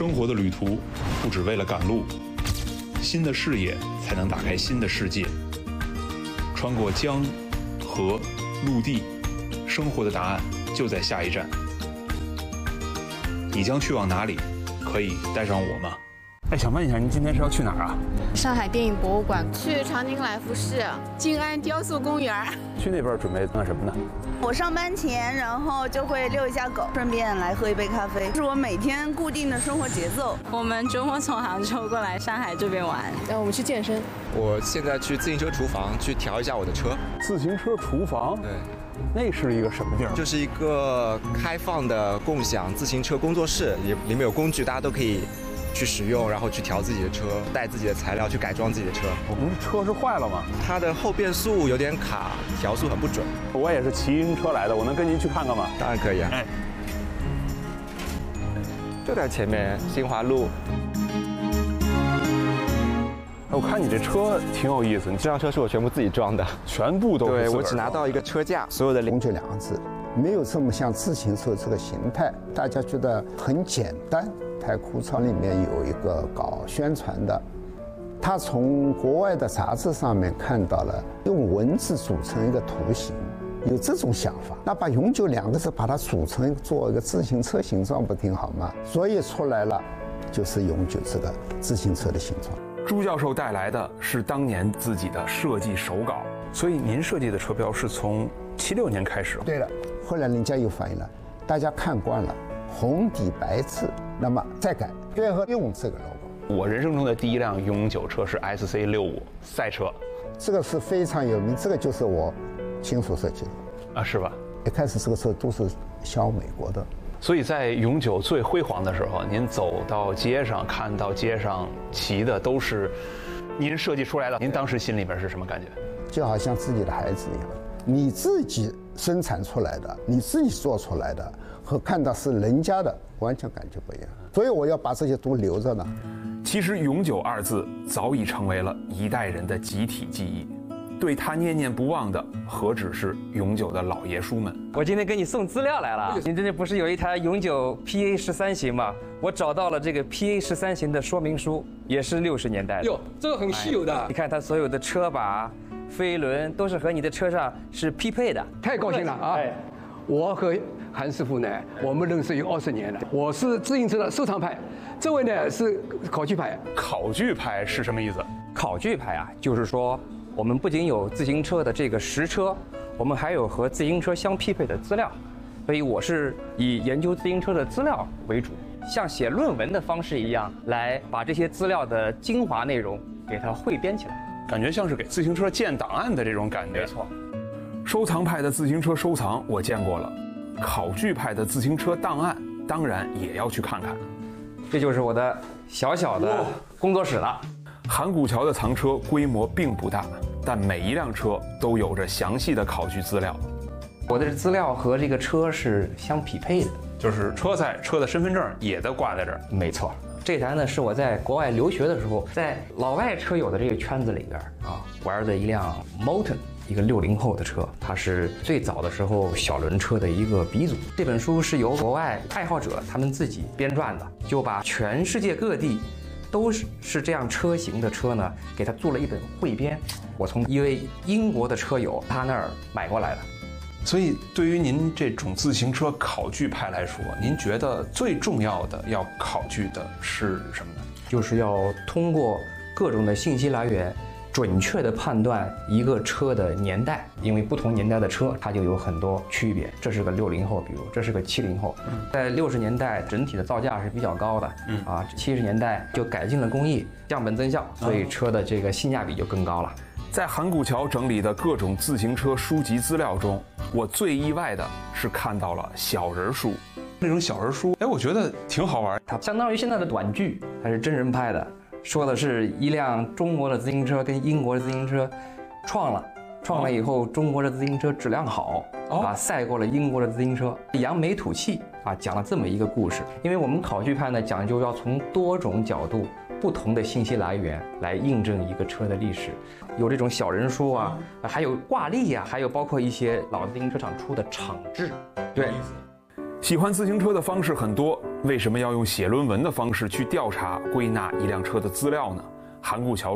生活的旅途不只为了赶路，新的视野才能打开新的世界。穿过江、河、陆地，生活的答案就在下一站。你将去往哪里？可以带上我吗？哎，想问一下，您今天是要去哪儿啊？ 上海电影博物馆，去长宁来福士、静安雕塑公园。 去那边准备干什么呢？ 我上班前，然后就会遛一下狗，顺便来喝一杯咖啡，是我每天固定的生活节奏。 我们周末从杭州过来上海这边玩，然后我们去健身。 我现在去自行车厨房去调一下我的车。 自行车厨房？ 对。 那是一个什么地儿？ 就是一个开放的共享自行车工作室，里面有工具，大家都可以去使用，然后去调自己的车，带自己的材料去改装自己的车。 我们车是坏了吗？ 它的后变速有点卡，调速很不准。 我也是骑自行车来的，我能跟您去看看吗？ 当然可以啊。 哎， 就在前面新华路。 我看你这车挺有意思，你这辆车是我全部自己装的， 全部都是对，我只拿到一个车架，所有的永久2个字，没有这么像自行车这个形态，大家觉得很简单，太枯燥。里面有一个搞宣传的，他从国外的杂志上面看到了用文字组成一个图形，有这种想法，那把永久2个字把它组成做一个自行车形状不挺好吗？所以出来了就是永久这个自行车的形状。 朱教授带来的是当年自己的设计手稿，所以您设计的车标是从76年开始。 对了，后来人家又反映了，大家看惯了红底白字，那么再改，最后用这个 logo。 我人生中的第一辆永久车是 SC65赛车， 这个是非常有名，这个就是我亲手设计的啊，是吧？ 一开始这个车都是销美国的。 所以在永久最辉煌的时候，您走到街上，看到街上骑的都是您设计出来的，您当时心里边是什么感觉？ 就好像自己的孩子一样，你自己生产出来的，你自己做出来的，和看到是人家的，完全感觉不一样。所以我要把这些都留着呢。 其实“永久”2字早已成为了一代人的集体记忆。对他念念不忘的，何止是永久的老爷叔们？ 我今天给你送资料来了。你这不是有一台永久 PA13型吗？我找到了这个 PA13型的说明书，也是60年代的。 哟，这个很稀有的。 你看它所有的车把、飞轮都是和你的车上是匹配的。 太高兴了啊！我和韩师傅呢，我们认识有20年了。我是自行车的收藏派，这位呢是考据派。 考据派是什么意思？ 考据派啊，就是说，我们不仅有自行车的这个实车，我们还有和自行车相匹配的资料，所以我是以研究自行车的资料为主，像写论文的方式一样，来把这些资料的精华内容给它汇编起来， 感觉像是给自行车建档案的这种感觉。 没错， 收藏派的自行车收藏我见过了，考据派的自行车档案当然也要去看看。 这就是我的小小的工作室了。 函谷桥的藏车规模并不大，但每一辆车都有着详细的考据资料。 我的资料和这个车是相匹配的， 就是车载车的身份证也都挂在这儿。 没错，这台呢是我在国外留学的时候，在老外车友的这个圈子里边啊玩的一辆 Moulton， 一个60后的车，它是最早的时候小轮车的一个鼻祖。这本书是由国外爱好者他们自己编撰的，就把全世界各地都是这样车型的车呢，给他做了一本汇编。我从一位英国的车友他那儿买过来的。 所以，对于您这种自行车考据派来说，您觉得最重要的要考据的是什么呢？ 就是要通过各种的信息来源，准确地判断一个车的年代，因为不同年代的车它就有很多区别。这是个60后，比如这是个70后，在60年代整体的造价是比较高的，70年代就改进了工艺，降本增效，所以车的这个性价比就更高了。 在函谷桥整理的各种自行车书籍资料中，我最意外的是看到了小人书。那种小人书，我觉得挺好玩。 它相当于现在的短剧，它是真人拍的，说的是一辆中国的自行车跟英国的自行车撞了以后，中国的自行车质量好，赛过了英国的自行车，扬眉吐气讲了这么一个故事。因为我们考据派呢，讲究要从多种角度、不同的信息来源来印证一个车的历史，有这种小人书还有挂历还有包括一些老自行车厂出的厂志。对， 喜欢自行车的方式很多，为什么要用写论文的方式去调查、归纳一辆车的资料呢？韩顾桥